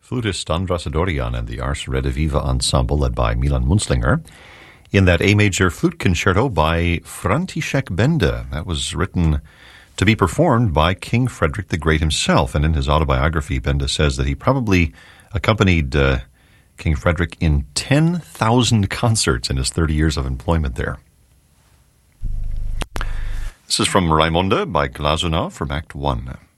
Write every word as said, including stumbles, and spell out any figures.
flutist Andras Adorian and the Ars Rediviva Ensemble led by Milan Munzlinger in that A major flute concerto by František Benda. That was written to be performed by King Frederick the Great himself. And in his autobiography, Benda says that he probably accompanied uh, King Frederick in ten thousand concerts in his thirty years of employment there. This is from Raimonda by Glazunov from Act one.